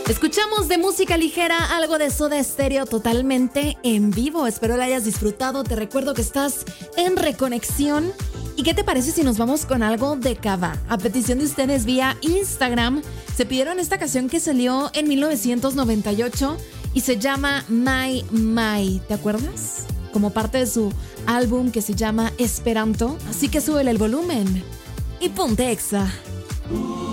Escuchamos de música ligera algo de Soda Stereo totalmente en vivo. Espero la hayas disfrutado. Te recuerdo que estás en Reconexión. ¿Y qué te parece si nos vamos con algo de Cava? A petición de ustedes vía Instagram, se pidieron esta canción que salió en 1998 y se llama My My. ¿Te acuerdas? Como parte de su álbum que se llama Esperanto. Así que súbele el volumen y ponte Exa.